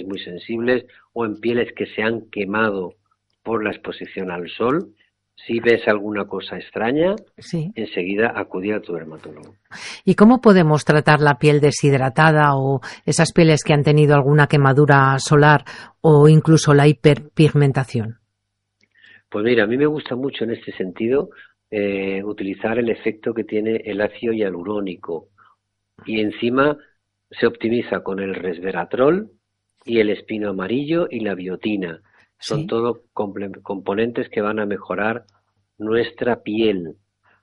pieles muy sensibles o en pieles que se han quemado por la exposición al sol. Si ves alguna cosa extraña, Sí. enseguida acudir a tu dermatólogo. ¿Y cómo podemos tratar la piel deshidratada o esas pieles que han tenido alguna quemadura solar o incluso la hiperpigmentación? Pues mira, a mí me gusta mucho en este sentido utilizar el efecto que tiene el ácido hialurónico y encima se optimiza con el resveratrol y el espino amarillo y la biotina. Son Sí. todo componentes que van a mejorar nuestra piel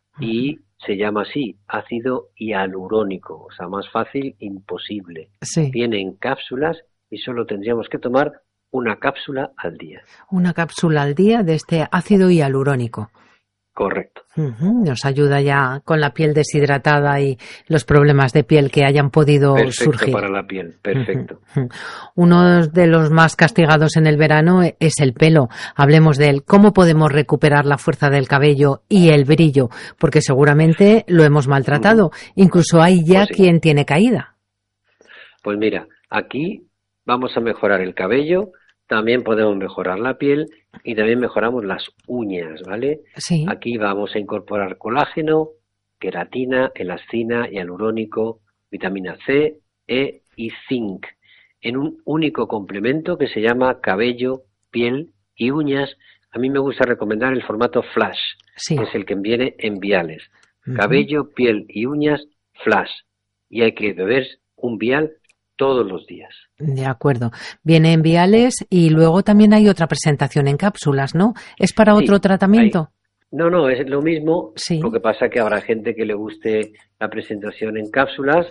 y se llama así, ácido hialurónico, o sea, más fácil, imposible. Sí. Viene en cápsulas y solo tendríamos que tomar una cápsula al día. Una cápsula al día de este ácido hialurónico. Correcto. Nos ayuda ya con la piel deshidratada y los problemas de piel que hayan podido Perfecto surgir. para la piel, perfecto. Uno de los más castigados en el verano es el pelo. Hablemos de él. ¿Cómo podemos recuperar la fuerza del cabello y el brillo? Porque seguramente lo hemos maltratado. Incluso hay ya Pues sí. quien tiene caída. Pues mira, aquí vamos a mejorar el cabello, también podemos mejorar la piel y también mejoramos las uñas, ¿vale? Sí. Aquí vamos a incorporar colágeno, queratina, elastina, hialurónico, vitamina C, E y zinc en un único complemento que se llama cabello, piel y uñas. A mí me gusta recomendar el formato flash, Sí. que es el que viene en viales. Cabello, piel y uñas, flash. Y hay que beber un vial todos los días. De acuerdo. Viene en viales y luego también hay otra presentación en cápsulas, ¿no? ¿Es para Sí, otro tratamiento? No, es lo mismo. Sí. Lo que pasa es que habrá gente que le guste la presentación en cápsulas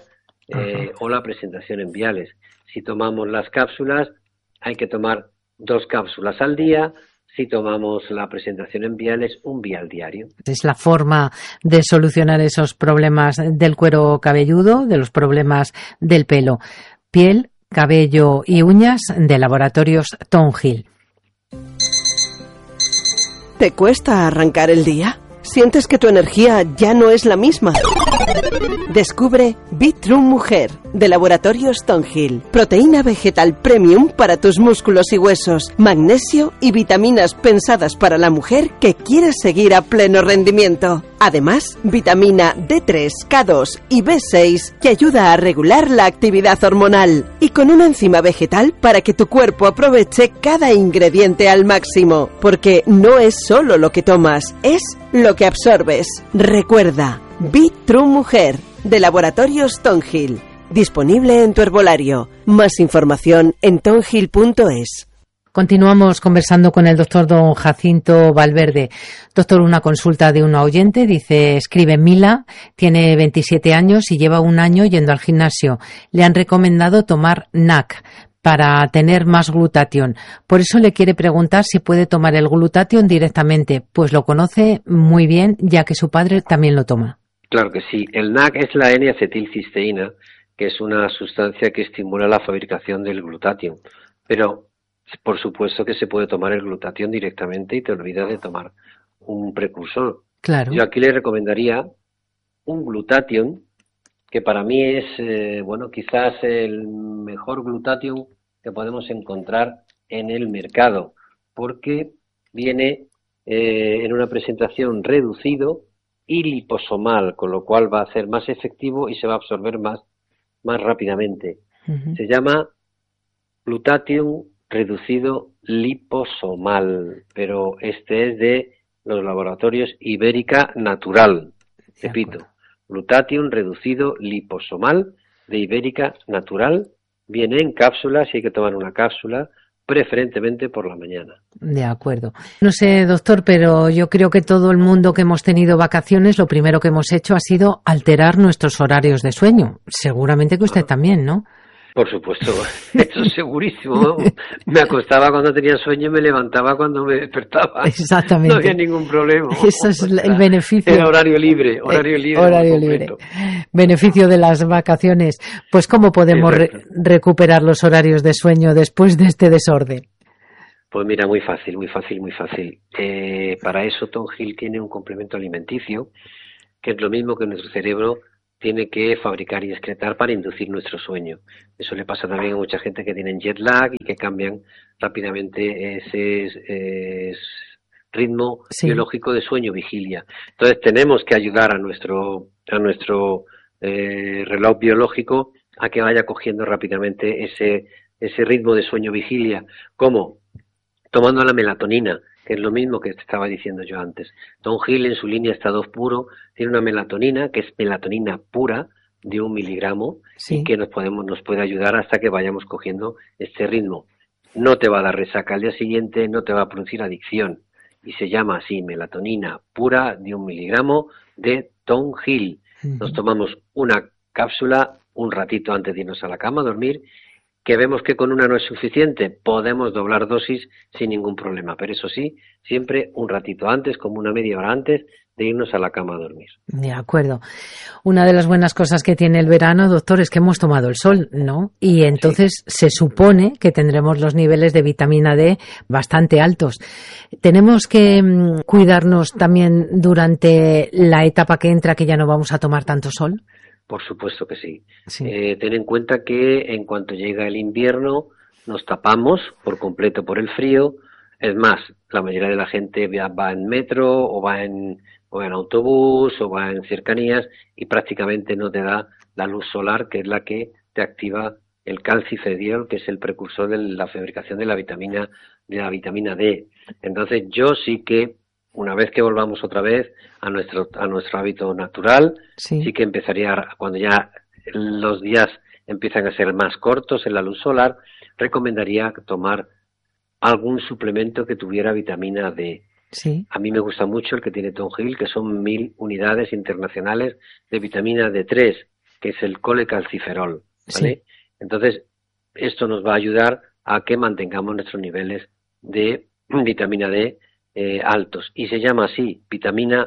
o la presentación en viales. Si tomamos las cápsulas, hay que tomar 2 cápsulas al día. Si tomamos la presentación en viales, un vial diario. Es la forma de solucionar esos problemas del cuero cabelludo, de los problemas del pelo. Piel, cabello y uñas de Laboratorios Thornhill. ¿Te cuesta arrancar el día? ¿Sientes que tu energía ya no es la misma? Descubre Be True Mujer de Laboratorios Thornhill. Proteína vegetal premium para tus músculos y huesos, magnesio y vitaminas pensadas para la mujer que quiere seguir a pleno rendimiento. Además, vitamina D3, K2 y B6 que ayuda a regular la actividad hormonal y con una enzima vegetal para que tu cuerpo aproveche cada ingrediente al máximo, porque no es solo lo que tomas, es lo que absorbes. Recuerda, Be True Mujer de Laboratorios Thornhill. Disponible en tu herbolario. Más información en thornhill.es. Continuamos conversando con el doctor don Jacinto Valverde. Doctor, una consulta de una oyente, dice, escribe Mila, tiene 27 años y lleva un año yendo al gimnasio. Le han recomendado tomar NAC para tener más glutatión. Por eso le quiere preguntar si puede tomar el glutatión directamente, pues lo conoce muy bien, ya que su padre también lo toma. Claro que sí. El NAC es la N-acetilcisteína, que es una sustancia que estimula la fabricación del glutatión. Pero por supuesto que se puede tomar el glutatión directamente y te olvidas de tomar un precursor. Claro. Yo aquí le recomendaría un glutatión, que para mí es, quizás el mejor glutatión que podemos encontrar en el mercado, porque viene en una presentación reducido y liposomal, con lo cual va a ser más efectivo y se va a absorber más rápidamente. Se llama glutatión reducido liposomal, pero este es de los laboratorios Ibérica Natural. Repito, glutatión reducido liposomal de Ibérica Natural, viene en cápsulas y hay que tomar una cápsula preferentemente por la mañana. De acuerdo. No sé, doctor, pero yo creo que todo el mundo que hemos tenido vacaciones, lo primero que hemos hecho ha sido alterar nuestros horarios de sueño. Seguramente que usted también, ¿no? Por supuesto, eso es segurísimo. Me acostaba cuando tenía sueño y me levantaba cuando me despertaba. Exactamente. No había ningún problema. Eso es el beneficio. Era horario libre. Horario libre. Beneficio de las vacaciones. Pues, ¿cómo podemos recuperar los horarios de sueño después de este desorden? Pues mira, muy fácil. Para eso Thornhill tiene un complemento alimenticio que es lo mismo que nuestro cerebro tiene que fabricar y excretar para inducir nuestro sueño. Eso le pasa también a mucha gente que tienen jet lag y que cambian rápidamente ese ritmo biológico de sueño-vigilia. Entonces tenemos que ayudar a nuestro reloj biológico a que vaya cogiendo rápidamente ese ritmo de sueño-vigilia. ¿Cómo? Tomando la melatonina, que es lo mismo que te estaba diciendo yo antes. Tonghil, en su línea estado puro, tiene una melatonina que es melatonina pura de 1 miligramo y que nos puede ayudar hasta que vayamos cogiendo este ritmo. No te va a dar resaca al día siguiente, no te va a producir adicción. Y se llama así, melatonina pura de 1 miligramo de Tonghil. Nos tomamos una cápsula un ratito antes de irnos a la cama a dormir, que vemos que con una no es suficiente, podemos doblar dosis sin ningún problema, pero eso sí, siempre un ratito antes, como una media hora antes de irnos a la cama a dormir. De acuerdo. Una de las buenas cosas que tiene el verano, doctor, es que hemos tomado el sol, ¿no? Y entonces se supone que tendremos los niveles de vitamina D bastante altos. ¿Tenemos que cuidarnos también durante la etapa que entra, que ya no vamos a tomar tanto sol? Por supuesto que sí. Ten en cuenta que en cuanto llega el invierno nos tapamos por completo por el frío. Es más, la mayoría de la gente va en metro o va en autobús o va en cercanías y prácticamente no te da la luz solar, que es la que te activa el calcifediol, que es el precursor de la fabricación de la vitamina D. Entonces yo sí que, una vez que volvamos otra vez a nuestro hábito natural, sí que empezaría, cuando ya los días empiezan a ser más cortos en la luz solar, recomendaría tomar algún suplemento que tuviera vitamina D. Sí. A mí me gusta mucho el que tiene Tonghil, que son 1000 unidades internacionales de vitamina D3, que es el colecalciferol, ¿vale? Sí. Entonces, esto nos va a ayudar a que mantengamos nuestros niveles de vitamina D altos. Y se llama así, vitamina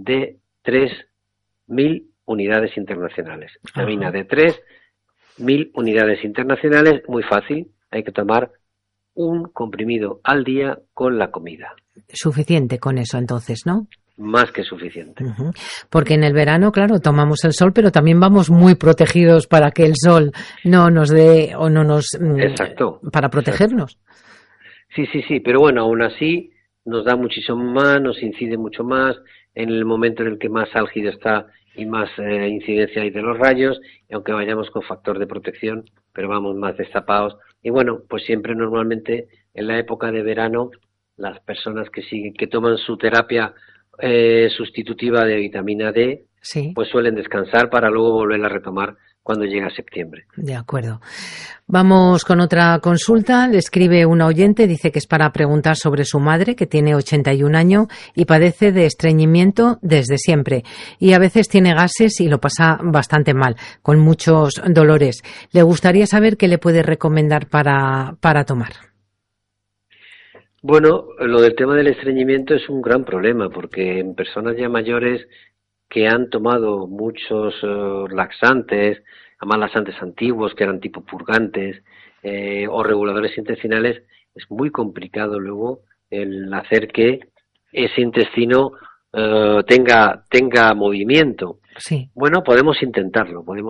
D3, 1000 unidades internacionales. Vitamina D3, 1000 unidades internacionales, muy fácil, hay que tomar un comprimido al día con la comida. Suficiente con eso entonces, ¿no? Más que suficiente. Porque en el verano, claro, tomamos el sol, pero también vamos muy protegidos para que el sol no nos dé o no nos... Exacto. Para protegernos. Exacto. Sí, pero bueno, aún así nos da muchísimo más, nos incide mucho más en el momento en el que más álgido está y más incidencia hay de los rayos, y aunque vayamos con factor de protección, pero vamos más destapados. Y bueno, pues siempre normalmente en la época de verano, las personas que toman su terapia sustitutiva de vitamina D, pues suelen descansar para luego volver a retomar cuando llega septiembre. De acuerdo. Vamos con otra consulta. Le escribe una oyente, dice que es para preguntar sobre su madre, que tiene 81 años y padece de estreñimiento desde siempre. Y a veces tiene gases y lo pasa bastante mal, con muchos dolores. Le gustaría saber qué le puede recomendar para tomar. Bueno, lo del tema del estreñimiento es un gran problema, porque en personas ya mayores que han tomado muchos laxantes, además laxantes antiguos que eran tipo purgantes o reguladores intestinales, es muy complicado luego el hacer que ese intestino tenga movimiento. Sí. Bueno, podemos intentar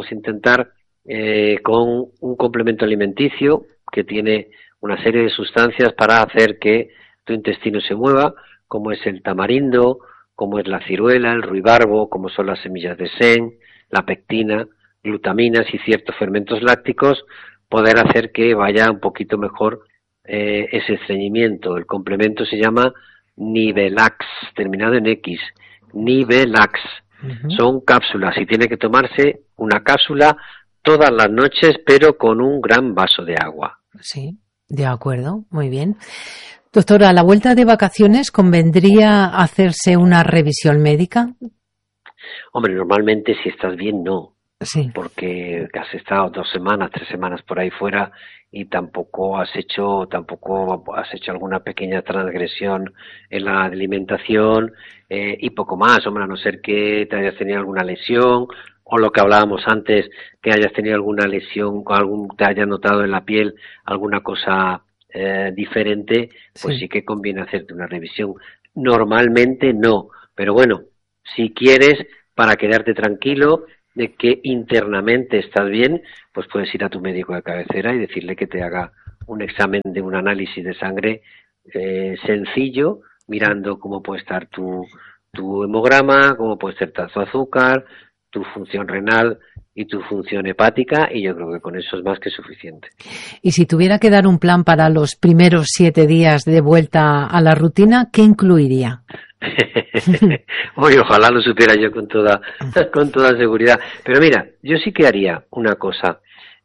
con un complemento alimenticio que tiene una serie de sustancias para hacer que tu intestino se mueva, como es el tamarindo, como es la ciruela, el ruibarbo, como son las semillas de sen, la pectina, glutaminas y ciertos fermentos lácticos, poder hacer que vaya un poquito mejor ese estreñimiento. El complemento se llama Nivelax, terminado en X, Nivelax. Son cápsulas y tiene que tomarse una cápsula todas las noches, pero con un gran vaso de agua. Sí, de acuerdo, muy bien. Doctora, a la vuelta de vacaciones, ¿convendría hacerse una revisión médica? Hombre, normalmente si estás bien, no. Sí. Porque has estado 2 semanas, 3 semanas por ahí fuera y tampoco has hecho alguna pequeña transgresión en la alimentación y poco más, hombre, a no ser que te hayas tenido alguna lesión o lo que hablábamos antes, que hayas tenido alguna lesión, te hayas notado en la piel alguna cosa diferente, pues sí que conviene hacerte una revisión. Normalmente no, pero bueno, si quieres, para quedarte tranquilo, de que internamente estás bien, pues puedes ir a tu médico de cabecera y decirle que te haga un examen de un análisis de sangre sencillo, mirando cómo puede estar tu hemograma, cómo puede estar tu azúcar, tu función renal y tu función hepática, y yo creo que con eso es más que suficiente. Y si tuviera que dar un plan para los primeros 7 días de vuelta a la rutina, ¿qué incluiría? Oye, ojalá lo supiera yo con toda seguridad. Pero mira, yo sí que haría una cosa.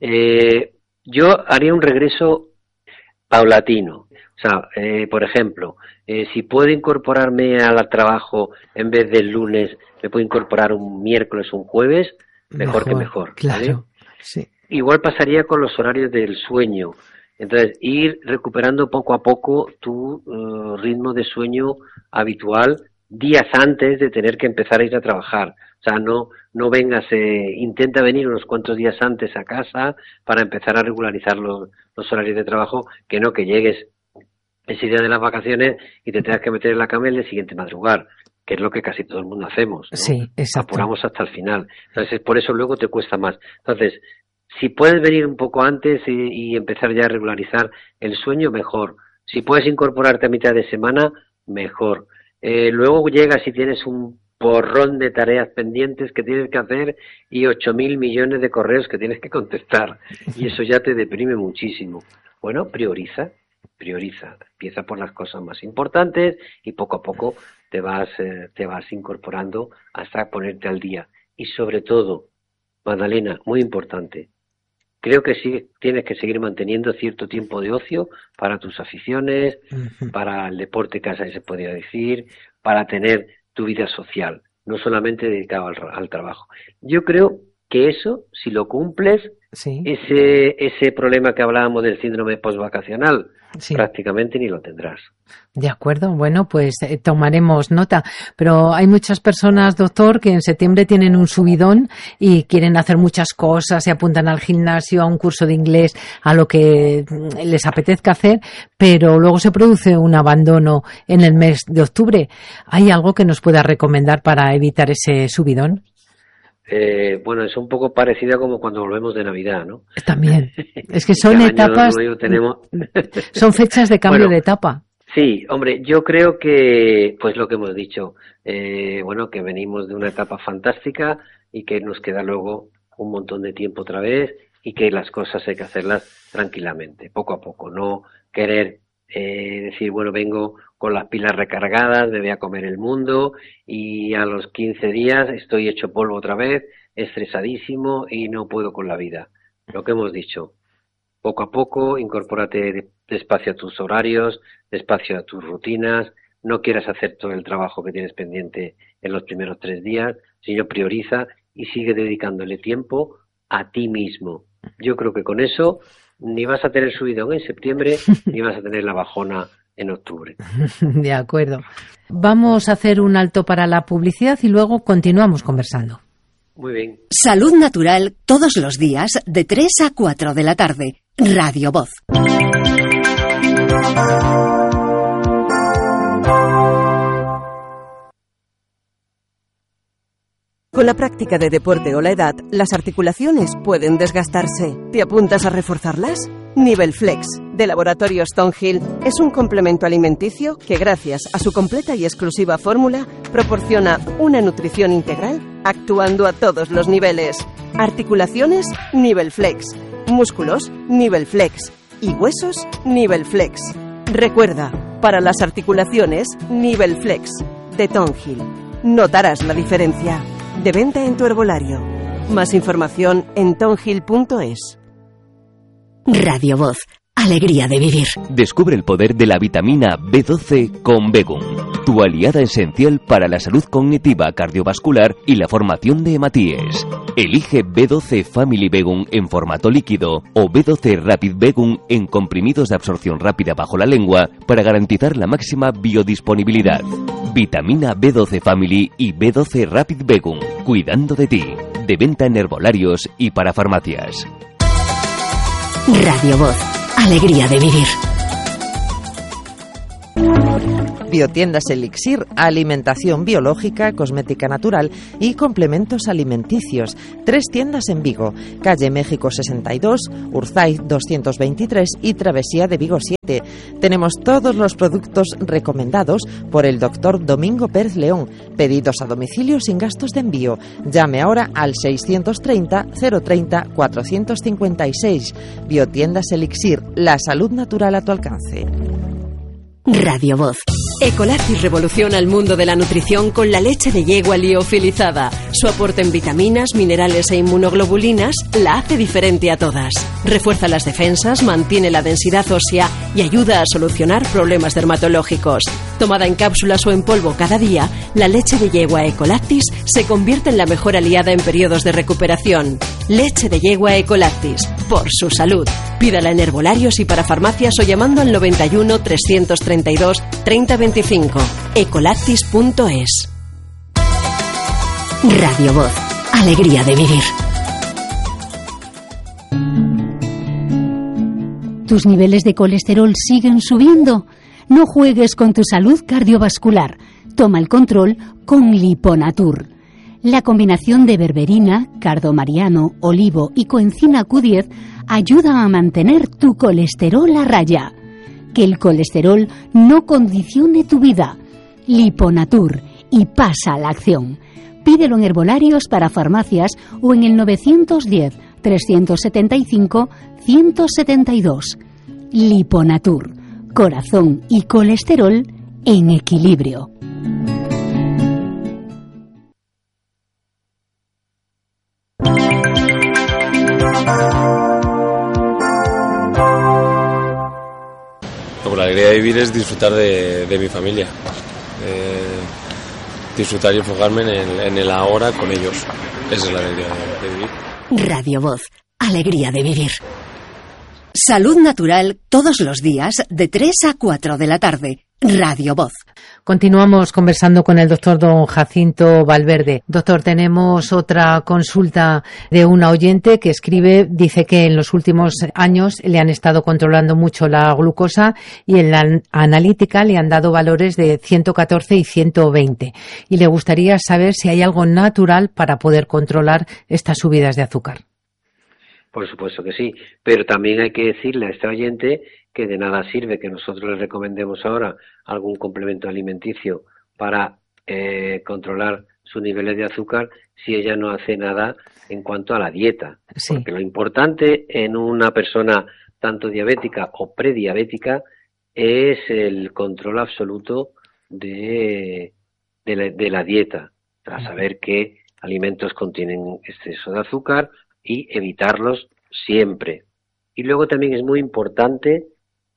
Yo haría un regreso paulatino. O sea, por ejemplo, si puedo incorporarme al trabajo en vez del lunes, me puedo incorporar un miércoles o un jueves, mejor que mejor. Claro, ¿vale? sí. Igual pasaría con los horarios del sueño. Entonces, ir recuperando poco a poco tu ritmo de sueño habitual días antes de tener que empezar a ir a trabajar. O sea, no vengas, intenta venir unos cuantos días antes a casa para empezar a regularizar los horarios de trabajo, que no que llegues ese día de las vacaciones y te tengas que meter en la cama el día siguiente madrugar, que es lo que casi todo el mundo hacemos, ¿no? Sí, exacto. Apuramos hasta el final. Entonces, por eso luego te cuesta más. Entonces, si puedes venir un poco antes y empezar ya a regularizar el sueño, mejor. Si puedes incorporarte a mitad de semana, mejor. Luego llegas y tienes un porrón de tareas pendientes que tienes que hacer y 8.000 millones de correos que tienes que contestar. Y eso ya te deprime muchísimo. Bueno, prioriza. Empieza por las cosas más importantes y poco a poco te vas incorporando hasta ponerte al día. Y sobre todo, Magdalena, muy importante, creo que sí tienes que seguir manteniendo cierto tiempo de ocio para tus aficiones, para el deporte que se podría decir, para tener tu vida social, no solamente dedicado al trabajo. Yo creo que eso, si lo cumples, sí, ese problema que hablábamos del síndrome postvacacional, sí, prácticamente ni lo tendrás. De acuerdo, bueno, pues tomaremos nota. Pero hay muchas personas, doctor, que en septiembre tienen un subidón y quieren hacer muchas cosas, se apuntan al gimnasio, a un curso de inglés, a lo que les apetezca hacer, pero luego se produce un abandono en el mes de octubre. ¿Hay algo que nos pueda recomendar para evitar ese subidón? Bueno, es un poco parecida como cuando volvemos de Navidad, ¿no? También. Es que son etapas, son fechas de cambio de etapa. Sí, hombre, yo creo que, pues lo que hemos dicho, bueno, que venimos de una etapa fantástica y que nos queda luego un montón de tiempo otra vez y que las cosas hay que hacerlas tranquilamente, poco a poco, no querer decir, bueno, vengo con las pilas recargadas, me voy a comer el mundo y a los 15 días estoy hecho polvo otra vez, estresadísimo y no puedo con la vida. Lo que hemos dicho, poco a poco, incorpórate despacio a tus horarios, despacio a tus rutinas, no quieras hacer todo el trabajo que tienes pendiente en los primeros 3 días, sino prioriza y sigue dedicándole tiempo a ti mismo. Yo creo que con eso ni vas a tener subidón en septiembre, ni vas a tener la bajona en octubre. De acuerdo. Vamos a hacer un alto para la publicidad y luego continuamos conversando. Muy bien. Salud Natural todos los días de 3 a 4 de la tarde. Radio Voz. Con la práctica de deporte o la edad, las articulaciones pueden desgastarse. ¿Te apuntas a reforzarlas? Nivelflex, de Laboratorio Stonehill, es un complemento alimenticio que, gracias a su completa y exclusiva fórmula, proporciona una nutrición integral actuando a todos los niveles. Articulaciones, Nivelflex. Músculos, Nivelflex. Y huesos, Nivelflex. Recuerda, para las articulaciones, Nivelflex, de Stonehill. Notarás la diferencia. De venta en tu herbolario. Más información en tonhill.es. Radio Voz. Alegría de vivir. Descubre el poder de la vitamina B12 con Begum, tu aliada esencial para la salud cognitiva, cardiovascular y la formación de hematíes. Elige B12 Family Begum en formato líquido o B12 Rapid Begum en comprimidos de absorción rápida bajo la lengua para garantizar la máxima biodisponibilidad. Vitamina B12 Family y B12 Rapid Begum, cuidando de ti. De venta en herbolarios y para farmacias. Radio Voz. Alegría de vivir. Biotiendas Elixir, alimentación biológica, cosmética natural y complementos alimenticios. 3 tiendas en Vigo, calle México 62, Urzaiz 223 y Travesía de Vigo 7. Tenemos todos los productos recomendados por el doctor Domingo Pérez León. Pedidos a domicilio sin gastos de envío. Llame ahora al 630 030 456. Biotiendas Elixir, la salud natural a tu alcance. Radio Voz. Ecolactis revoluciona el mundo de la nutrición con la leche de yegua liofilizada. Su aporte en vitaminas, minerales e inmunoglobulinas la hace diferente a todas. Refuerza las defensas, mantiene la densidad ósea y ayuda a solucionar problemas dermatológicos. Tomada en cápsulas o en polvo cada día, la leche de yegua Ecolactis se convierte en la mejor aliada en periodos de recuperación. Leche de yegua Ecolactis, por su salud. Pídala en herbolarios y para farmacias o llamando al 91 332 3025. Ecolactis.es. Radio Voz. Alegría de vivir. ¿Tus niveles de colesterol siguen subiendo? No juegues con tu salud cardiovascular. Toma el control con Liponatur. La combinación de berberina, cardomariano, olivo y coenzima Q10 ayuda a mantener tu colesterol a raya. Que el colesterol no condicione tu vida. Liponatur, y pasa a la acción. Pídelo en herbolarios para farmacias o en el 910 375 172. Liponatur, corazón y colesterol en equilibrio. La alegría de vivir es disfrutar de mi familia, disfrutar y enfocarme en el ahora con ellos. Esa es la alegría de vivir. Radio Voz, alegría de vivir. Salud natural todos los días de 3 a 4 de la tarde. Radio Voz. Continuamos conversando con el doctor don Jacinto Valverde. Doctor, tenemos otra consulta de una oyente que escribe, dice que en los últimos años le han estado controlando mucho la glucosa y en la analítica le han dado valores de 114 y 120. Y le gustaría saber si hay algo natural para poder controlar estas subidas de azúcar. Por supuesto que sí, pero también hay que decirle a este oyente que de nada sirve que nosotros le recomendemos ahora algún complemento alimenticio para controlar sus niveles de azúcar si ella no hace nada en cuanto a la dieta. Sí. Porque lo importante en una persona tanto diabética o prediabética es el control absoluto de la dieta, para saber qué alimentos contienen exceso de azúcar y evitarlos siempre. Y luego también es muy importante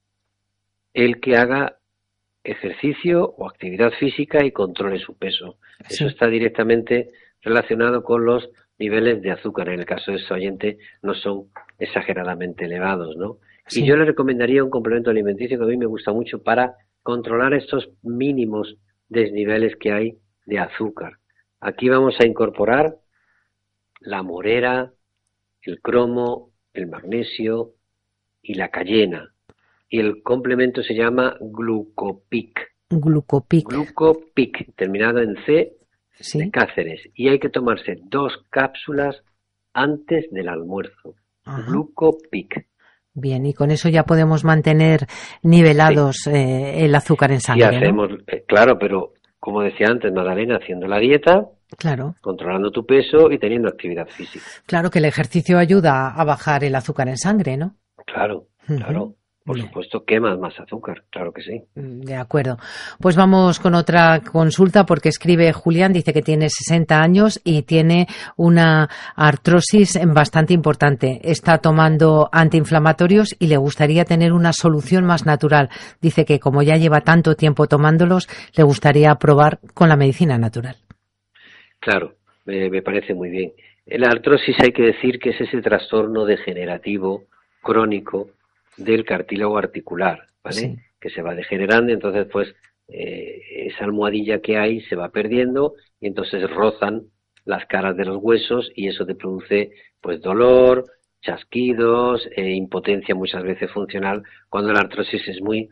el que haga ejercicio o actividad física y controle su peso. Sí. Eso está directamente relacionado con los niveles de azúcar. En el caso de ese oyente no son exageradamente elevados, ¿no? Sí. Y yo le recomendaría un complemento alimenticio que a mí me gusta mucho para controlar estos mínimos desniveles que hay de azúcar. Aquí vamos a incorporar la morera, el cromo, el magnesio y la cayena. Y el complemento se llama Glucopic. Glucopic, terminado en C, sí, de Cáceres. Y hay que tomarse 2 cápsulas antes del almuerzo. Ajá. Glucopic. Bien, y con eso ya podemos mantener nivelados, sí, el azúcar en sangre. Y hacemos, ¿no? Claro, pero como decía antes Magdalena, haciendo la dieta, claro, controlando tu peso y teniendo actividad física. Claro que el ejercicio ayuda a bajar el azúcar en sangre, ¿no? Claro, claro. Por supuesto, quemas más azúcar, claro que sí. De acuerdo. Pues vamos con otra consulta porque escribe Julián, dice que tiene 60 años y tiene una artrosis bastante importante. Está tomando antiinflamatorios y le gustaría tener una solución más natural. Dice que como ya lleva tanto tiempo tomándolos, le gustaría probar con la medicina natural. Claro, me parece muy bien. La artrosis hay que decir que es ese trastorno degenerativo crónico del cartílago articular, ¿vale? Sí. Que se va degenerando, entonces pues esa almohadilla que hay se va perdiendo y entonces rozan las caras de los huesos y eso te produce pues dolor, chasquidos, impotencia muchas veces funcional cuando la artrosis es muy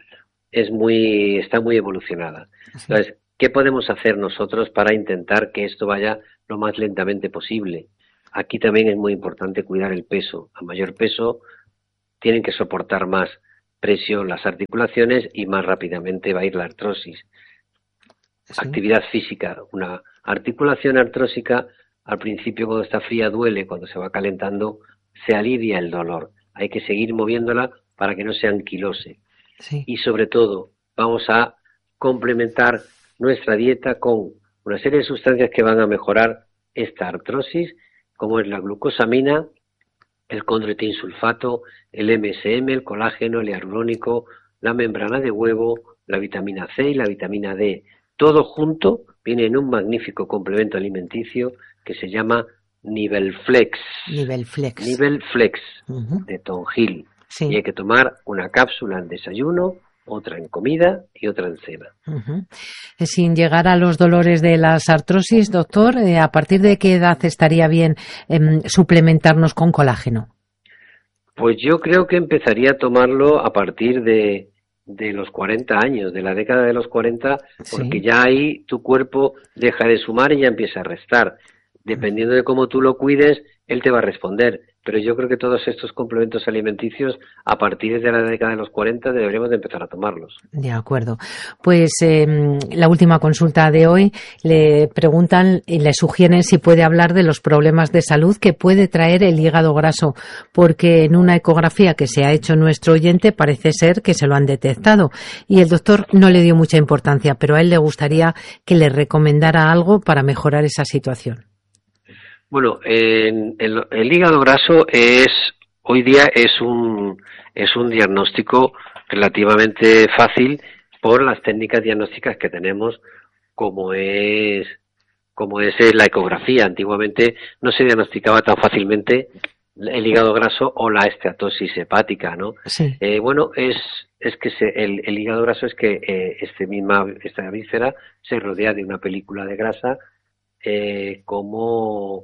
está muy evolucionada. Entonces, ¿qué podemos hacer nosotros para intentar que esto vaya lo más lentamente posible? Aquí también es muy importante cuidar el peso. A mayor peso tienen que soportar más presión las articulaciones y más rápidamente va a ir la artrosis. Actividad física. Una articulación artrósica al principio cuando está fría duele, cuando se va calentando se alivia el dolor. Hay que seguir moviéndola para que no se anquilose. Y sobre todo vamos a complementar nuestra dieta con una serie de sustancias que van a mejorar esta artrosis, como es la glucosamina, el condroitinsulfato, el MSM, el colágeno, el hialurónico, la membrana de huevo, la vitamina C y la vitamina D. Todo junto viene en un magnífico complemento alimenticio que se llama Nivelflex. Nivelflex de Tonghil. Y hay que tomar una cápsula en desayuno, otra en comida y otra en cena. Sin llegar a los dolores de las artrosis, doctor, ¿a partir de qué edad estaría bien suplementarnos con colágeno? Pues yo creo que empezaría a tomarlo a partir de los 40 años, de la década de los 40, porque ya ahí tu cuerpo deja de sumar y ya empieza a restar. Dependiendo de cómo tú lo cuides, él te va a responder. Pero yo creo que todos estos complementos alimenticios, a partir de la década de los 40, deberíamos de empezar a tomarlos. De acuerdo. Pues la última consulta de hoy, le preguntan y le sugieren si puede hablar de los problemas de salud que puede traer el hígado graso, porque en una ecografía que se ha hecho nuestro oyente parece ser que se lo han detectado y el doctor no le dio mucha importancia, pero a él le gustaría que le recomendara algo para mejorar esa situación. Bueno, el hígado graso hoy día es un diagnóstico relativamente fácil por las técnicas diagnósticas que tenemos, como es la ecografía. Antiguamente no se diagnosticaba tan fácilmente el hígado graso o la esteatosis hepática, ¿no? Sí. Bueno, es que el hígado graso es que esta víscera se rodea de una película de grasa como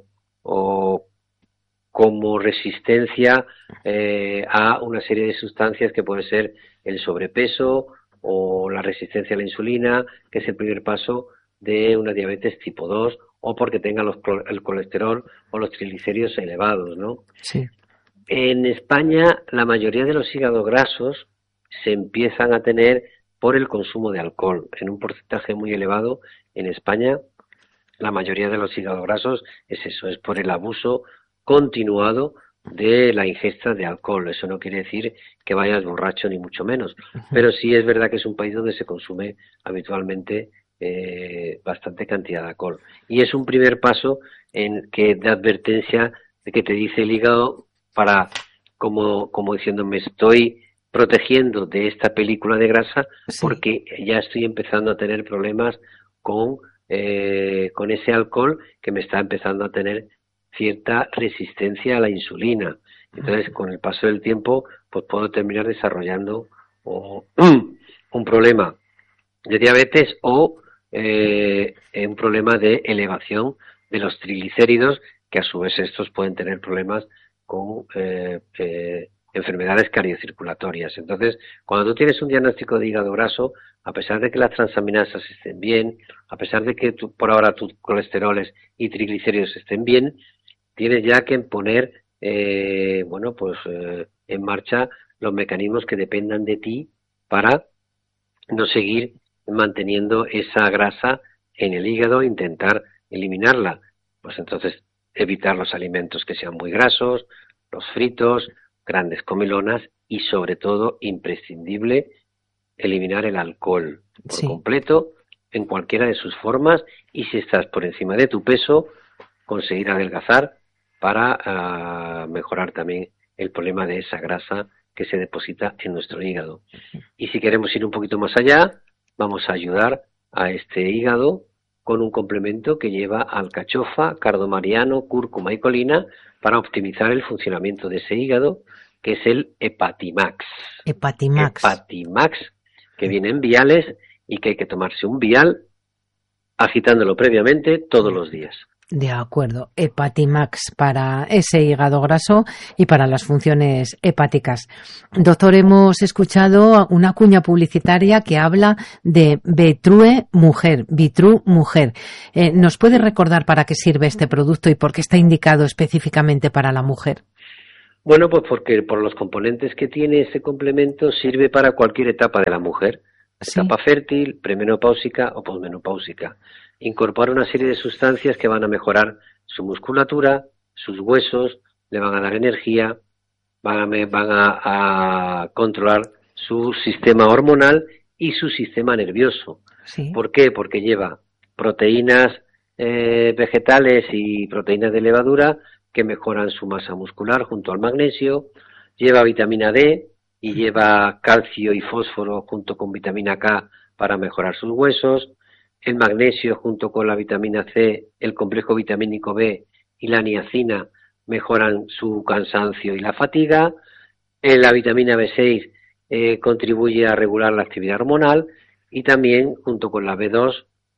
resistencia a una serie de sustancias que puede ser el sobrepeso o la resistencia a la insulina, que es el primer paso de una diabetes tipo 2, o porque tenga el colesterol o los triglicéridos elevados, ¿no? Sí. En España, la mayoría de los hígados grasos se empiezan a tener por el consumo de alcohol, en un porcentaje muy elevado. En España, la mayoría de los hígados grasos es por el abuso continuado de la ingesta de alcohol. Eso no quiere decir que vayas borracho ni mucho menos, pero sí es verdad que es un país donde se consume habitualmente bastante cantidad de alcohol. Y es un primer paso de advertencia de que te dice el hígado como diciendo, me estoy protegiendo de esta película de grasa porque ya estoy empezando a tener problemas con ese alcohol que me está empezando a tener cierta resistencia a la insulina. Entonces, con el paso del tiempo, pues puedo terminar desarrollando un problema de diabetes o un problema de elevación de los triglicéridos, que a su vez estos pueden tener problemas con enfermedades cardiocirculatorias. Entonces, cuando tú tienes un diagnóstico de hígado graso, a pesar de que las transaminasas estén bien, a pesar de que por ahora tus colesteroles y triglicéridos estén bien, tienes ya que poner en marcha los mecanismos que dependan de ti para no seguir manteniendo esa grasa en el hígado, intentar eliminarla. Pues entonces evitar los alimentos que sean muy grasos, los fritos, grandes comilonas y sobre todo imprescindible eliminar el alcohol por completo en cualquiera de sus formas, y si estás por encima de tu peso, conseguir adelgazar para mejorar también el problema de esa grasa que se deposita en nuestro hígado. Y si queremos ir un poquito más allá, vamos a ayudar a este hígado con un complemento que lleva alcachofa, cardomariano, cúrcuma y colina para optimizar el funcionamiento de ese hígado, que es el Hepatimax. Hepatimax, que viene en viales y que hay que tomarse un vial agitándolo previamente todos los días. De acuerdo. Hepatimax para ese hígado graso y para las funciones hepáticas. Doctor, hemos escuchado una cuña publicitaria que habla de Vitrue Mujer. ¿Nos puede recordar para qué sirve este producto y por qué está indicado específicamente para la mujer? Bueno, pues porque por los componentes que tiene ese complemento sirve para cualquier etapa de la mujer. Sí. Etapa fértil, premenopáusica o posmenopáusica. Incorpora una serie de sustancias que van a mejorar su musculatura, sus huesos, le van a dar energía, van a controlar su sistema hormonal y su sistema nervioso. Sí. ¿Por qué? Porque lleva proteínas vegetales y proteínas de levadura que mejoran su masa muscular junto al magnesio, lleva vitamina D y lleva calcio y fósforo junto con vitamina K para mejorar sus huesos, el magnesio junto con la vitamina C, el complejo vitamínico B y la niacina mejoran su cansancio y la fatiga, la vitamina B6 contribuye a regular la actividad hormonal y también junto con la B2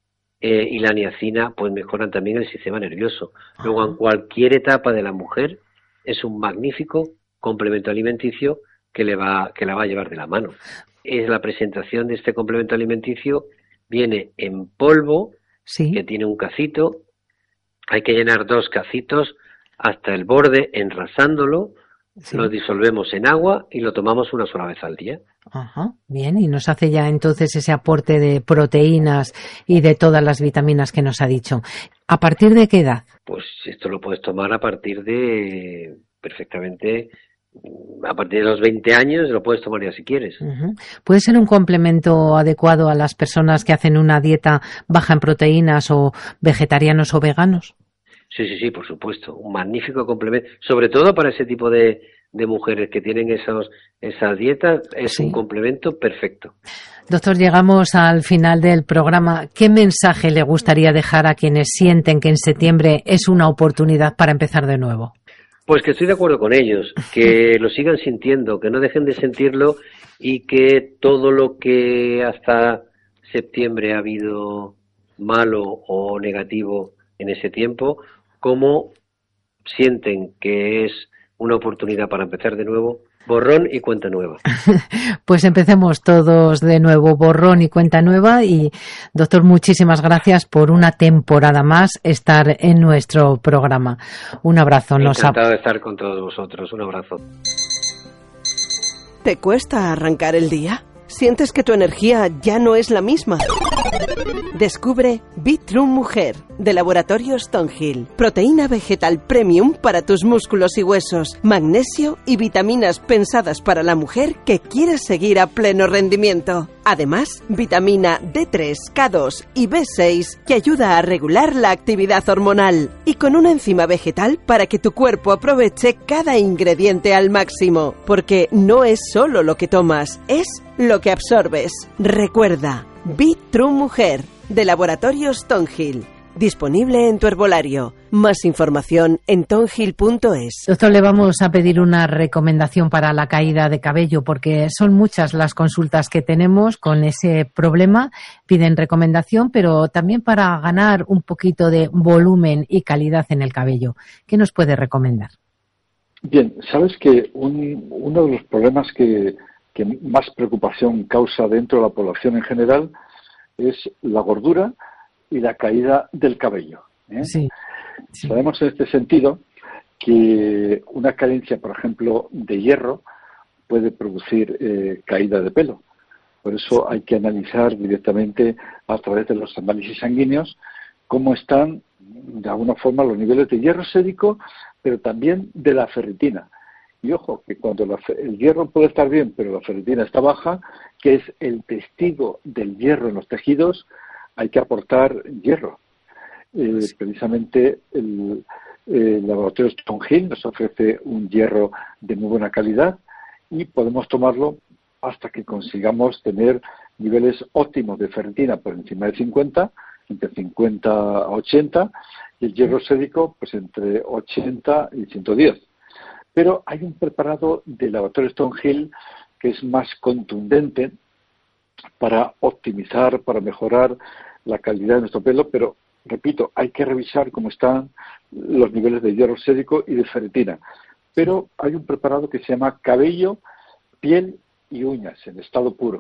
y la niacina pues mejoran también el sistema nervioso. Luego, en cualquier etapa de la mujer es un magnífico complemento alimenticio que la va a llevar de la mano. Es la presentación de este complemento alimenticio, viene en polvo, sí, que tiene un cacito, hay que llenar 2 cacitos hasta el borde enrasándolo, sí, lo disolvemos en agua y lo tomamos una sola vez al día. Ajá, bien, y nos hace ya entonces ese aporte de proteínas y de todas las vitaminas que nos ha dicho. ¿A partir de qué edad? Pues esto lo puedes tomar a partir de, perfectamente, a partir de los 20 años lo puedes tomar ya si quieres. Uh-huh. ¿Puede ser un complemento adecuado a las personas que hacen una dieta baja en proteínas o vegetarianos o veganos? Sí, por supuesto. Un magnífico complemento, sobre todo para ese tipo de mujeres que tienen esas dietas, es sí, un complemento perfecto. Doctor, llegamos al final del programa. ¿Qué mensaje le gustaría dejar a quienes sienten que en septiembre es una oportunidad para empezar de nuevo? Pues que estoy de acuerdo con ellos, que lo sigan sintiendo, que no dejen de sentirlo y que todo lo que hasta septiembre ha habido malo o negativo en ese tiempo, como sienten que es una oportunidad para empezar de nuevo, borrón y cuenta nueva. Pues empecemos todos de nuevo, borrón y cuenta nueva. Y doctor, muchísimas gracias por una temporada más estar en nuestro programa. Un abrazo. Encantado de estar con todos vosotros. Un abrazo. ¿Te cuesta arrancar el día? ¿Sientes que tu energía ya no es la misma? Descubre Vitrue Mujer, de Laboratorios Thornhill. Proteína vegetal premium para tus músculos y huesos, magnesio y vitaminas pensadas para la mujer que quiere seguir a pleno rendimiento. Además, vitamina D3, K2 y B6 que ayuda a regular la actividad hormonal. Y con una enzima vegetal para que tu cuerpo aproveche cada ingrediente al máximo. Porque no es solo lo que tomas, es lo que absorbes. Recuerda, Vitrue Mujer, de Laboratorios Thornhill. Disponible en tu herbolario. Más información en thornhill.es. Doctor, le vamos a pedir una recomendación para la caída de cabello, porque son muchas las consultas que tenemos con ese problema. Piden recomendación, pero también para ganar un poquito de volumen y calidad en el cabello. ¿Qué nos puede recomendar? Bien, sabes que uno de los problemas que más preocupación causa dentro de la población en general es la gordura y la caída del cabello. Sí. Sabemos en este sentido que una carencia, por ejemplo, de hierro puede producir caída de pelo. Por eso hay que analizar directamente a través de los análisis sanguíneos cómo están de alguna forma los niveles de hierro sérico, pero también de la ferritina. Y ojo, que cuando el hierro puede estar bien, pero la ferritina está baja, que es el testigo del hierro en los tejidos, hay que aportar hierro. Precisamente el laboratorio Thornhill nos ofrece un hierro de muy buena calidad y podemos tomarlo hasta que consigamos tener niveles óptimos de ferritina por encima de 50, entre 50 a 80, y el hierro sérico pues entre 80 y 110. Pero hay un preparado del laboratorio Thornhill que es más contundente para optimizar, para mejorar la calidad de nuestro pelo, pero repito, hay que revisar cómo están los niveles de hierro sérico y de ferritina. Pero hay un preparado que se llama cabello, piel y uñas en estado puro.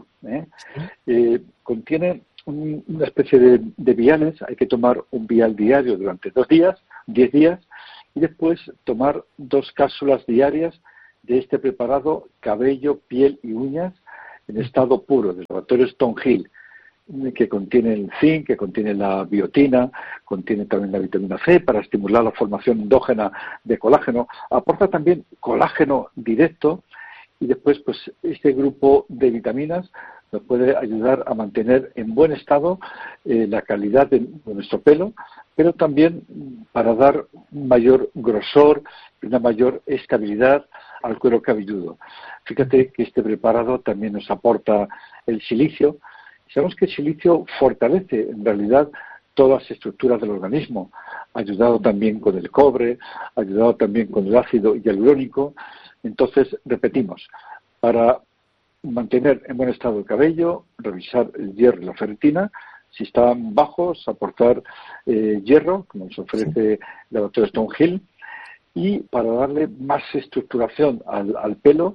Contiene una especie de viales. Hay que tomar un vial diario durante 2 días, 10 días, y después tomar 2 cápsulas diarias de este preparado cabello, piel y uñas en estado puro del laboratorio Stonehill, que contiene el zinc, que contiene la biotina, contiene también la vitamina C para estimular la formación endógena de colágeno, aporta también colágeno directo, y después pues este grupo de vitaminas nos puede ayudar a mantener en buen estado la calidad de nuestro pelo, pero también para dar un mayor grosor y una mayor estabilidad al cuero cabelludo. Fíjate que este preparado también nos aporta el silicio. Sabemos que el silicio fortalece en realidad todas las estructuras del organismo. Ha ayudado también con el cobre, ha ayudado también con el ácido hialurónico. Entonces, repetimos, para mantener en buen estado el cabello, revisar el hierro y la ferritina. Si están bajos, aportar hierro, como nos ofrece el laboratorio Stonehill. Y para darle más estructuración al pelo,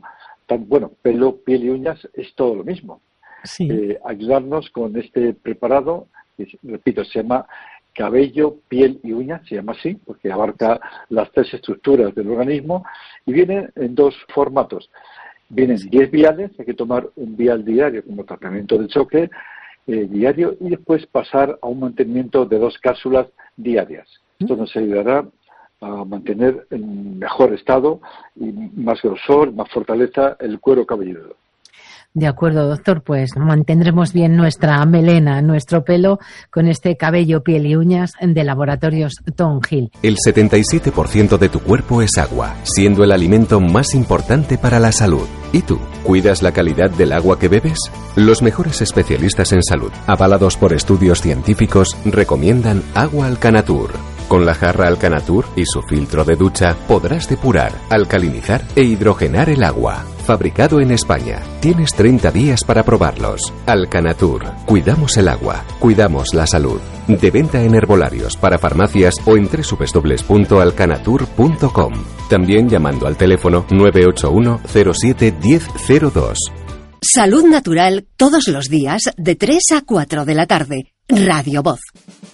pelo, piel y uñas es todo lo mismo. Sí. Ayudarnos con este preparado, que, repito, se llama cabello, piel y uñas, se llama así, porque abarca las 3 estructuras del organismo, y viene en 2 formatos. Vienen 10 viales, hay que tomar un vial diario como tratamiento de choque diario, y después pasar a un mantenimiento de 2 cápsulas diarias. Esto nos ayudará a mantener en mejor estado y más grosor, más fortaleza el cuero cabelludo. De acuerdo, doctor, pues mantendremos bien nuestra melena, nuestro pelo, con este cabello, piel y uñas de Laboratorios Stonehill. El 77% de tu cuerpo es agua, siendo el alimento más importante para la salud. ¿Y tú? ¿Cuidas la calidad del agua que bebes? Los mejores especialistas en salud, avalados por estudios científicos, recomiendan Agua Alcanatur. Con la jarra Alcanatur y su filtro de ducha podrás depurar, alcalinizar e hidrogenar el agua. Fabricado en España. Tienes 30 días para probarlos. Alcanatur. Cuidamos el agua. Cuidamos la salud. De venta en herbolarios, para farmacias o en www.alcanatur.com. También llamando al teléfono 981 07 1002. Salud Natural todos los días de 3 a 4 de la tarde. Radio Voz.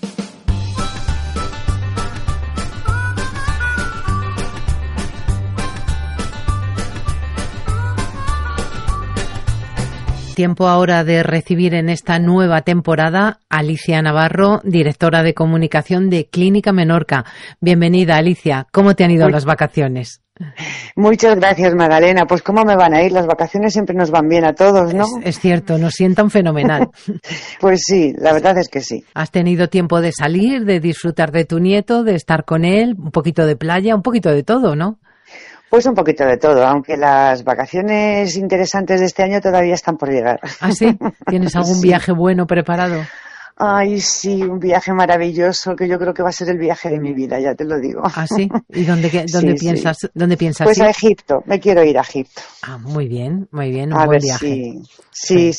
Tiempo ahora de recibir en esta nueva temporada a Alicia Navarro, directora de comunicación de Clínica Menorca. Bienvenida, Alicia. ¿Cómo te han ido las vacaciones? Muchas gracias, Magdalena. Pues cómo me van a ir, las vacaciones siempre nos van bien a todos, ¿no? Es cierto, nos sientan fenomenal. Pues sí, la verdad es que sí. ¿Has tenido tiempo de salir, de disfrutar de tu nieto, de estar con él, un poquito de playa, un poquito de todo, ¿no? Pues un poquito de todo, aunque las vacaciones interesantes de este año todavía están por llegar. ¿Ah, sí? ¿Tienes algún viaje bueno preparado? Ay, sí, un viaje maravilloso que yo creo que va a ser el viaje de mi vida, ya te lo digo. ¿Ah, sí? ¿Y dónde piensas Pues ir? a Egipto, me quiero ir a Egipto. Ah, muy bien, un buen viaje. Sí.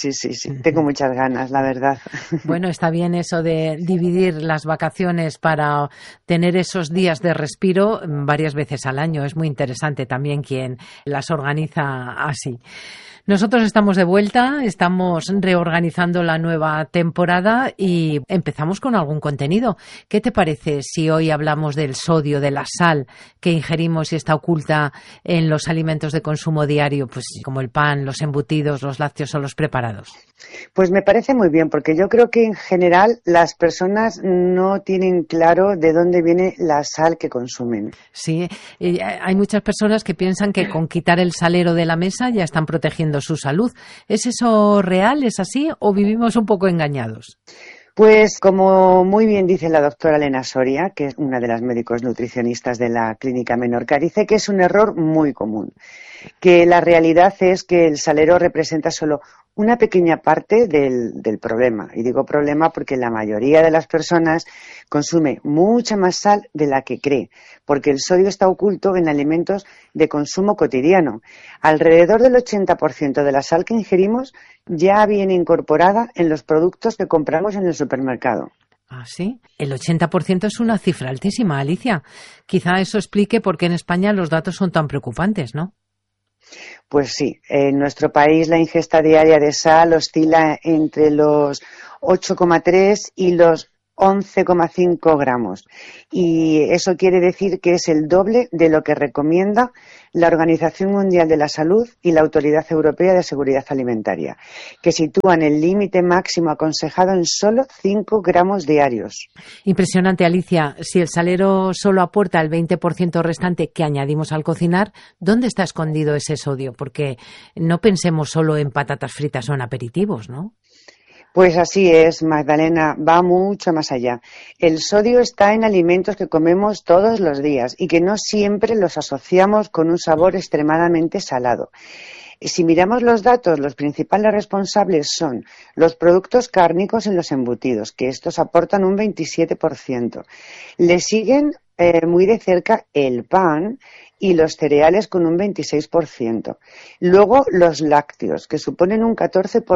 Tengo muchas ganas, la verdad. Bueno, está bien eso de dividir las vacaciones para tener esos días de respiro varias veces al año. Es muy interesante también quien las organiza así. Nosotros estamos de vuelta, estamos reorganizando la nueva temporada y empezamos con algún contenido. ¿Qué te parece si hoy hablamos del sodio, de la sal que ingerimos y está oculta en los alimentos de consumo diario, pues como el pan, los embutidos, los lácteos o los preparados? Pues me parece muy bien, porque yo creo que en general las personas no tienen claro de dónde viene la sal que consumen. Sí, hay muchas personas que piensan que con quitar el salero de la mesa ya están protegiendo su salud. ¿Es eso real? ¿Es así? ¿O vivimos un poco engañados? Pues como muy bien dice la doctora Elena Soria, que es una de las médicos nutricionistas de la Clínica Menorca, dice que es un error muy común, que la realidad es que el salero representa solo una pequeña parte del problema. Y digo problema porque la mayoría de las personas consume mucha más sal de la que cree, porque el sodio está oculto en alimentos de consumo cotidiano. Alrededor del 80% de la sal que ingerimos ya viene incorporada en los productos que compramos en el supermercado. ¿Ah, sí? El 80% es una cifra altísima, Alicia. Quizá eso explique por qué en España los datos son tan preocupantes, ¿no? Pues sí, en nuestro país la ingesta diaria de sal oscila entre los 8,3 y los 11,5 gramos. Y eso quiere decir que es el doble de lo que recomienda la Organización Mundial de la Salud y la Autoridad Europea de Seguridad Alimentaria, que sitúan el límite máximo aconsejado en solo 5 gramos diarios. Impresionante, Alicia. Si el salero solo aporta el 20% restante que añadimos al cocinar, ¿dónde está escondido ese sodio? Porque no pensemos solo en patatas fritas o en aperitivos, ¿no? Pues así es, Magdalena, va mucho más allá. El sodio está en alimentos que comemos todos los días y que no siempre los asociamos con un sabor extremadamente salado. Si miramos los datos, los principales responsables son los productos cárnicos en los embutidos, que estos aportan un 27%. Le siguen muy de cerca el pan y los cereales con un 26%. Luego los lácteos, que suponen un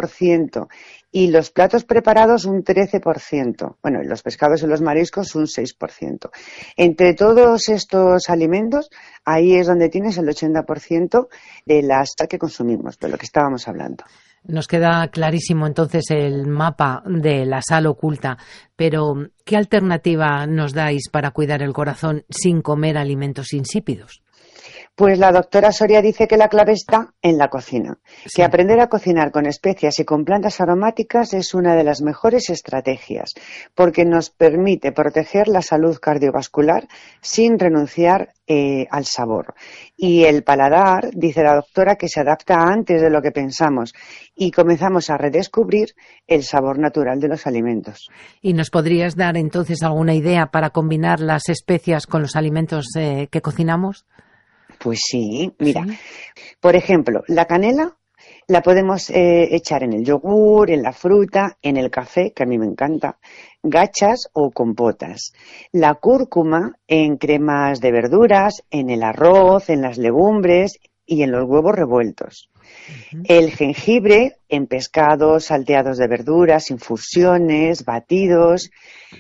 14%, y los platos preparados un 13%. Bueno, y los pescados y los mariscos un 6%. Entre todos estos alimentos, ahí es donde tienes el 80% de la sal que consumimos, de lo que estábamos hablando. Nos queda clarísimo entonces el mapa de la sal oculta, pero ¿qué alternativa nos dais para cuidar el corazón sin comer alimentos insípidos? Pues la doctora Soria dice que la clave está en la cocina, sí. Que aprender a cocinar con especias y con plantas aromáticas es una de las mejores estrategias, porque nos permite proteger la salud cardiovascular sin renunciar al sabor. Y el paladar, dice la doctora, que se adapta antes de lo que pensamos y comenzamos a redescubrir el sabor natural de los alimentos. ¿Y nos podrías dar entonces alguna idea para combinar las especias con los alimentos que cocinamos? Pues sí, mira, ¿sí? Por ejemplo, la canela la podemos echar en el yogur, en la fruta, en el café, que a mí me encanta, gachas o compotas. La cúrcuma en cremas de verduras, en el arroz, en las legumbres y en los huevos revueltos. Uh-huh. El jengibre en pescados, salteados de verduras, infusiones, batidos.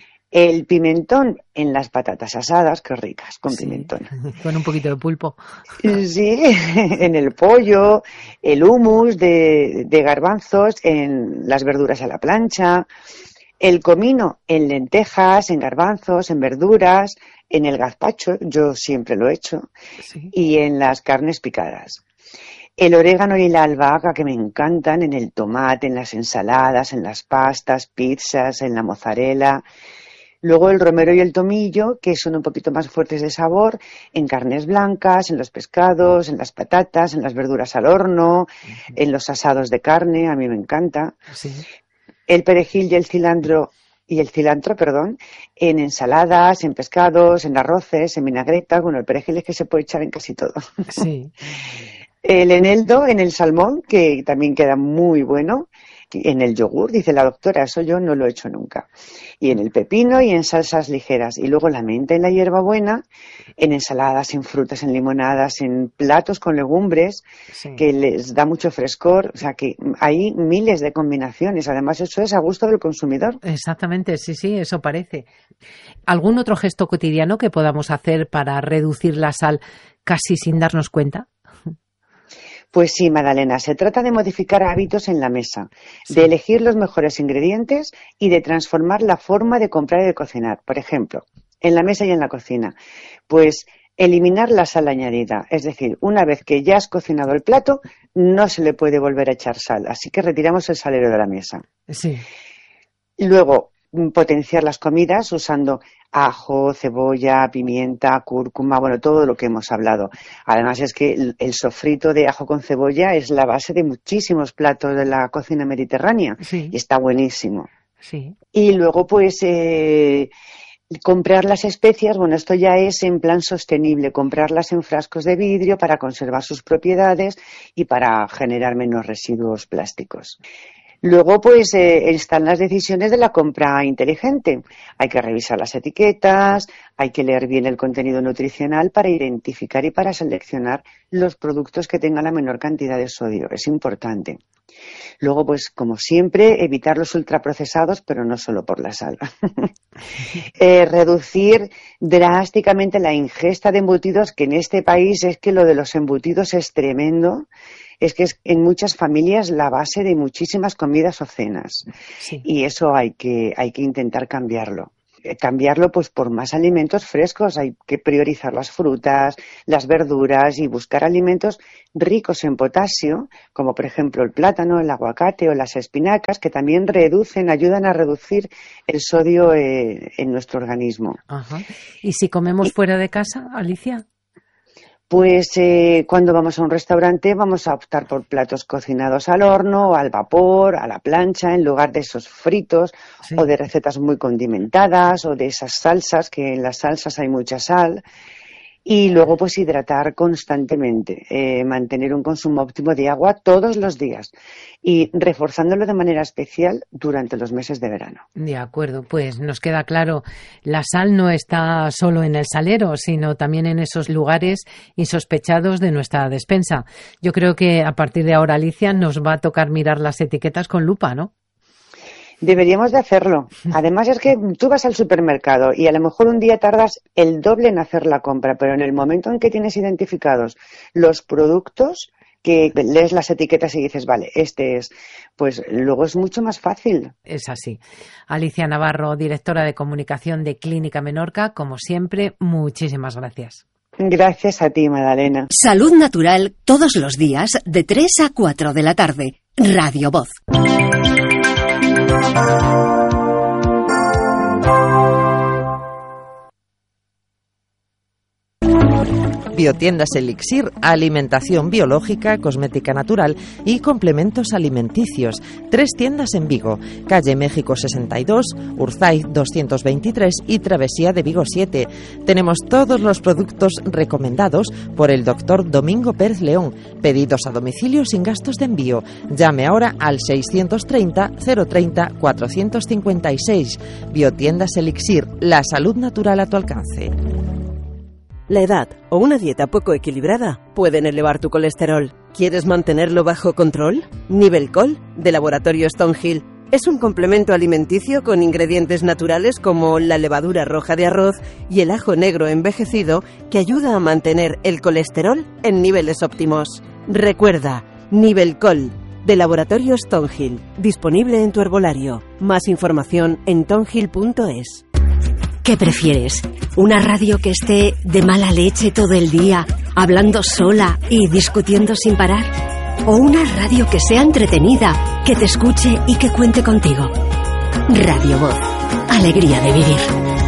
El pimentón en las patatas asadas, qué ricas, con pimentón. Con un poquito de pulpo. Sí, en el pollo, el hummus de garbanzos, en las verduras a la plancha, el comino en lentejas, en garbanzos, en verduras, en el gazpacho, yo siempre lo he hecho, sí. Y en las carnes picadas. El orégano y la albahaca que me encantan en el tomate, en las ensaladas, en las pastas, pizzas, en la mozzarella. Luego el romero y el tomillo, que son un poquito más fuertes de sabor, en carnes blancas, en los pescados, en las patatas, en las verduras al horno, en los asados de carne, a mí me encanta. Sí. El perejil y el cilantro, en ensaladas, en pescados, en arroces, en vinagretas. Bueno, el perejil es que se puede echar en casi todo. Sí. El eneldo en el salmón, que también queda muy bueno. En el yogur, dice la doctora, eso yo no lo he hecho nunca. Y en el pepino y en salsas ligeras. Y luego la menta y la hierbabuena en ensaladas, en frutas, en limonadas, en platos con legumbres, sí. Que les da mucho frescor. O sea que hay miles de combinaciones. Además, eso es a gusto del consumidor. Exactamente, sí, eso parece. ¿Algún otro gesto cotidiano que podamos hacer para reducir la sal casi sin darnos cuenta? Pues sí, Magdalena, se trata de modificar hábitos en la mesa, sí. De elegir los mejores ingredientes y de transformar la forma de comprar y de cocinar. Por ejemplo, en la mesa y en la cocina, pues eliminar la sal añadida. Es decir, una vez que ya has cocinado el plato, no se le puede volver a echar sal. Así que retiramos el salero de la mesa. Sí. Luego, potenciar las comidas usando ajo, cebolla, pimienta, cúrcuma, bueno, todo lo que hemos hablado. Además es que el sofrito de ajo con cebolla es la base de muchísimos platos de la cocina mediterránea. Sí. Y está buenísimo. Sí. Y luego, pues, comprar las especias, bueno, esto ya es en plan sostenible, comprarlas en frascos de vidrio para conservar sus propiedades y para generar menos residuos plásticos. Luego, pues, están las decisiones de la compra inteligente. Hay que revisar las etiquetas, hay que leer bien el contenido nutricional para identificar y para seleccionar los productos que tengan la menor cantidad de sodio. Es importante. Luego, pues, como siempre, evitar los ultraprocesados, pero no solo por la sal. Reducir drásticamente la ingesta de embutidos, que en este país es que lo de los embutidos es tremendo. Es que es en muchas familias la base de muchísimas comidas o cenas. Sí. Y eso hay que intentar cambiarlo. Cambiarlo pues por más alimentos frescos. Hay que priorizar las frutas, las verduras y buscar alimentos ricos en potasio, como por ejemplo el plátano, el aguacate o las espinacas, que también ayudan a reducir el sodio en nuestro organismo. Ajá. ¿Y si comemos fuera de casa, Alicia? Pues cuando vamos a un restaurante vamos a optar por platos cocinados al horno, al vapor, a la plancha, en lugar de esos fritos, sí, o de recetas muy condimentadas o de esas salsas, que en las salsas hay mucha sal. Y luego pues hidratar constantemente, mantener un consumo óptimo de agua todos los días y reforzándolo de manera especial durante los meses de verano. De acuerdo, pues nos queda claro, la sal no está solo en el salero, sino también en esos lugares insospechados de nuestra despensa. Yo creo que a partir de ahora, Alicia, nos va a tocar mirar las etiquetas con lupa, ¿no? Deberíamos de hacerlo. Además es que tú vas al supermercado y a lo mejor un día tardas el doble en hacer la compra, pero en el momento en que tienes identificados los productos, que lees las etiquetas y dices, vale, este es, pues luego es mucho más fácil. Es así. Alicia Navarro, directora de comunicación de Clínica Menorca, como siempre, muchísimas gracias. Gracias a ti, Madalena. Salud Natural todos los días de 3 a 4 de la tarde. Radio Voz. Biotiendas Elixir, alimentación biológica, cosmética natural y complementos alimenticios. 3 tiendas en Vigo, calle México 62, Urzaiz 223 y Travesía de Vigo 7. Tenemos todos los productos recomendados por el doctor Domingo Pérez León. Pedidos a domicilio sin gastos de envío. Llame ahora al 630 030 456. Biotiendas Elixir, la salud natural a tu alcance. La edad o una dieta poco equilibrada pueden elevar tu colesterol. ¿Quieres mantenerlo bajo control? Nivelcol, de Laboratorio Stonehill, es un complemento alimenticio con ingredientes naturales como la levadura roja de arroz y el ajo negro envejecido que ayuda a mantener el colesterol en niveles óptimos. Recuerda, Nivelcol, de Laboratorio Stonehill, disponible en tu herbolario. Más información en tonhill.es. ¿Qué prefieres? ¿Una radio que esté de mala leche todo el día, hablando sola y discutiendo sin parar? ¿O una radio que sea entretenida, que te escuche y que cuente contigo? Radio Voz. Alegría de vivir.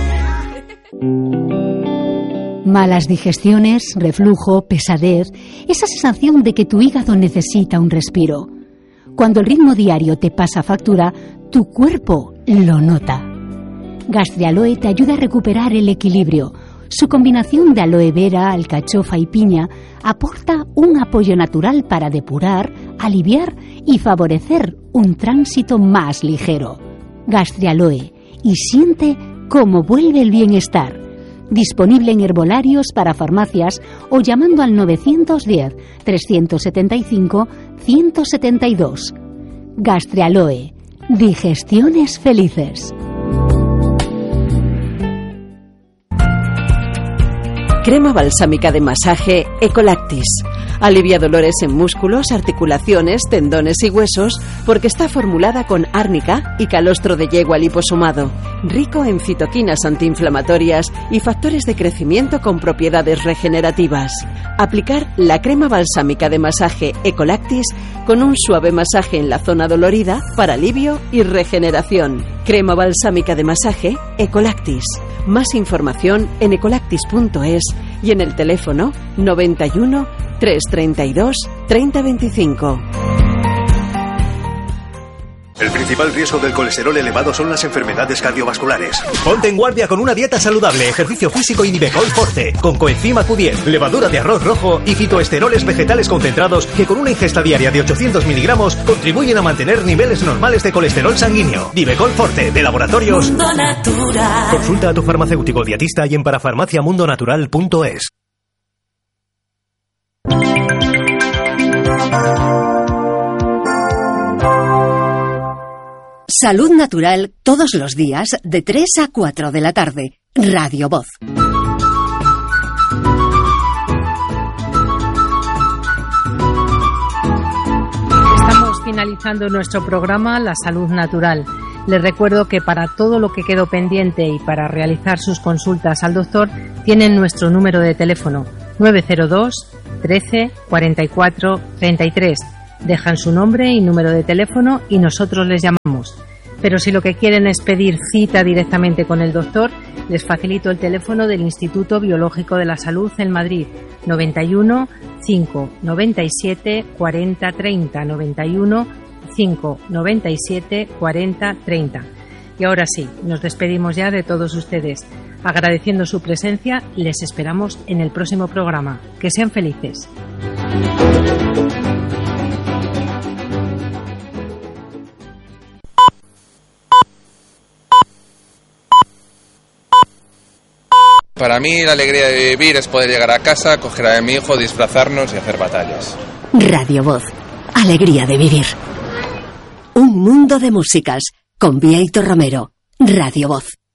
Malas digestiones, reflujo, pesadez, esa sensación de que tu hígado necesita un respiro. Cuando el ritmo diario te pasa factura, tu cuerpo lo nota. Gastrialoe te ayuda a recuperar el equilibrio. Su combinación de aloe vera, alcachofa y piña aporta un apoyo natural para depurar, aliviar y favorecer un tránsito más ligero. Gastrialoe, y siente cómo vuelve el bienestar. Disponible en herbolarios para farmacias o llamando al 910-375-172. Gastrialoe, digestiones felices. Crema balsámica de masaje Ecolactis. Alivia dolores en músculos, articulaciones, tendones y huesos porque está formulada con árnica y calostro de yegua liposomado, rico en citoquinas antiinflamatorias y factores de crecimiento con propiedades regenerativas. Aplicar la crema balsámica de masaje Ecolactis con un suave masaje en la zona dolorida para alivio y regeneración. Crema balsámica de masaje Ecolactis. Más información en ecolactis.es y en el teléfono 91 332 3025. El principal riesgo del colesterol elevado son las enfermedades cardiovasculares. Ponte en guardia con una dieta saludable, ejercicio físico y Nivecol Forte, con coenzima Q10, levadura de arroz rojo y fitoesteroles vegetales concentrados que con una ingesta diaria de 800 miligramos contribuyen a mantener niveles normales de colesterol sanguíneo. Nivecol Forte, de Laboratorios Mundo Natural. Consulta a tu farmacéutico dietista y en parafarmaciamundonatural.es. Salud Natural todos los días de 3 a 4 de la tarde. Radio Voz. Estamos finalizando nuestro programa La Salud Natural. Les recuerdo que para todo lo que quedó pendiente y para realizar sus consultas al doctor tienen nuestro número de teléfono 902 13 44 33. Dejan su nombre y número de teléfono y nosotros les llamamos. Pero si lo que quieren es pedir cita directamente con el doctor, les facilito el teléfono del Instituto Biológico de la Salud en Madrid, 91 5 97 40 30, 91 5 97 40 30. Y ahora sí, nos despedimos ya de todos ustedes. Agradeciendo su presencia, les esperamos en el próximo programa. Que sean felices. Para mí la alegría de vivir es poder llegar a casa, coger a mi hijo, disfrazarnos y hacer batallas. Radio Voz. Alegría de vivir. Un mundo de músicas con Bieito Romero. Radio Voz.